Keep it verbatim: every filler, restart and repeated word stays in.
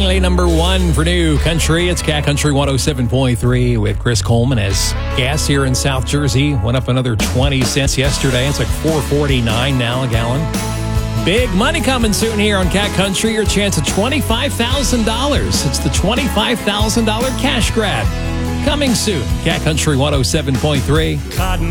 finally number one for New Country. It's Cat Country one oh seven point three with Chris Coleman. As gas here in South Jersey went up another twenty cents yesterday. It's like four forty-nine now a gallon. Big money coming soon here on Cat Country. Your chance at twenty-five thousand dollars. It's the twenty-five thousand dollars cash grab. Coming soon. Cat Country one oh seven point three. Cotton